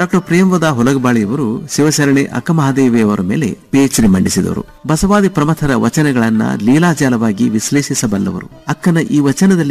Doctor ಪ್ರೇಮವದ ಹೊಲಗಬಾಳಿಯವರು Shivasharani ಅಕ್ಕಮಹಾದೇವಿಯವರ ಮೇಲೆ PhD ಮಂಡಿಸಿದವರು. ಬಸವಾದಿ ಪ್ರಮಥರ ವಚನಗಳನ್ನ ಲೀಲಾಜಾಲವಾಗಿ ವಿಶ್ಲೇಷಿಸಬಲ್ಲವರು. ಅಕ್ಕನ ಈ ವಚನದಲ್ಲಿ